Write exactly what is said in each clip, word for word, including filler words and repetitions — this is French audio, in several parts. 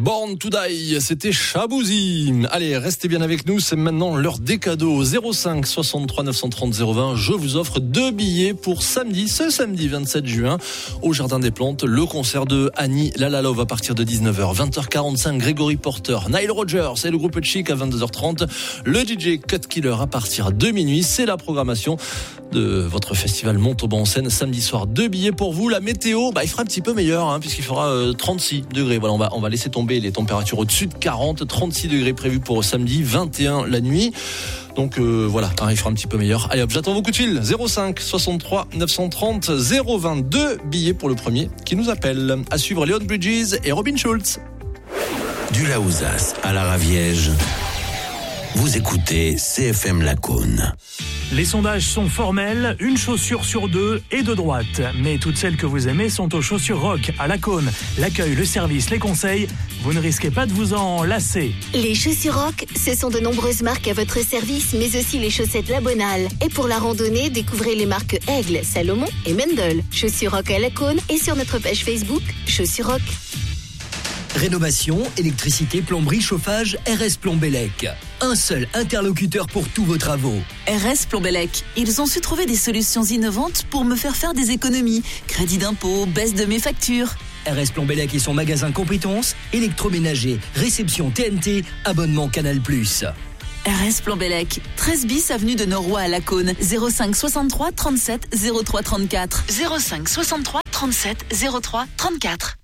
Born to Die, c'était Chabouzi. Allez, restez bien avec nous, c'est maintenant l'heure des cadeaux. zéro cinq soixante-trois neuf cent trente zéro vingt, je vous offre deux billets pour samedi, ce samedi vingt-sept juin, au Jardin des Plantes, le concert de Annie Lalalove à partir de dix-neuf heures. vingt heures quarante-cinq, Gregory Porter, Nile Rodgers et le groupe Chic à vingt-deux heures trente. Le D J Cut Killer à partir de minuit, c'est la programmation de votre festival Montauban en scène samedi soir. Deux billets pour vous. La météo, bah, il fera un petit peu meilleur, hein, puisqu'il fera euh, trente-six degrés. Voilà, on va, on va laisser tomber les températures au-dessus de quarante, trente-six degrés prévus pour samedi, vingt et un la nuit. Donc euh, voilà, hein, il fera un petit peu meilleur. Allez hop, j'attends vos coups de fil. zéro cinq soixante-trois neuf cent trente zéro vingt-deux billets pour le premier qui nous appelle. À suivre Leon Bridges et Robin Schulz. Du Laouzas à la Raviège, vous écoutez C F M Lacaune. Les sondages sont formels, une chaussure sur deux est de droite. Mais toutes celles que vous aimez sont aux chaussures rock, à Lacaune. L'accueil, le service, les conseils, vous ne risquez pas de vous en lasser. Les chaussures rock, ce sont de nombreuses marques à votre service, mais aussi les chaussettes La Bonale. Et pour la randonnée, découvrez les marques Aigle, Salomon et Mendel. Chaussures rock à Lacaune et sur notre page Facebook, Chaussures rock. Rénovation, électricité, plomberie, chauffage, R S Plombellec. Un seul interlocuteur pour tous vos travaux. R S Plombellec. Ils ont su trouver des solutions innovantes pour me faire faire des économies. Crédit d'impôt, baisse de mes factures. R S Plombellec et son magasin compétences, électroménager, réception T N T, abonnement Canal plus. R S Plombellec, treize bis avenue de Noroy à Lacaune, zéro cinq soixante-trois trente-sept zéro trois trente-quatre. zéro cinq soixante-trois trente-sept zéro trois trente-quatre.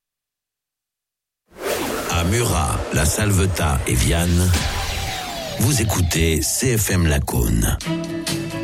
À Murat, La Salvetat et Vianne, vous écoutez C F M Lacaune.